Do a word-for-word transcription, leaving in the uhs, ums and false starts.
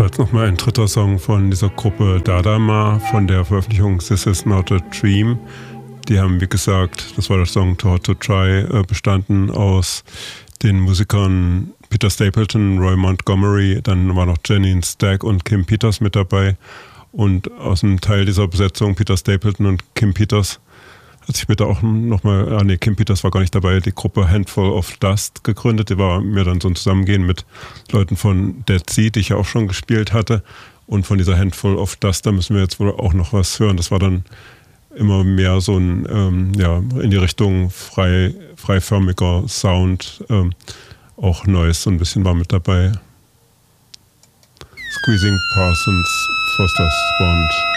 war jetzt nochmal ein dritter Song von dieser Gruppe Dadama von der Veröffentlichung This Is Not a Dream. Die haben, wie gesagt, das war der Song Too Hot to Try, bestanden aus den Musikern Peter Stapleton, Roy Montgomery, dann war noch Janine Stagg und Kim Peters mit dabei. Und aus einem Teil dieser Besetzung, Peter Stapleton und Kim Peters, hat sich später auch nochmal, ah nee, Kim Peters war gar nicht dabei, die Gruppe Handful of Dust gegründet. Die war mir dann so ein Zusammengehen mit Leuten von Dead Sea, die ich ja auch schon gespielt hatte. Und von dieser Handful of Dust, da müssen wir jetzt wohl auch noch was hören. Das war dann immer mehr so ein, ähm, ja, in die Richtung frei, freiförmiger Sound. Ähm, auch Neues so ein bisschen war mit dabei. Squeezing Parsons, Foster's Bond.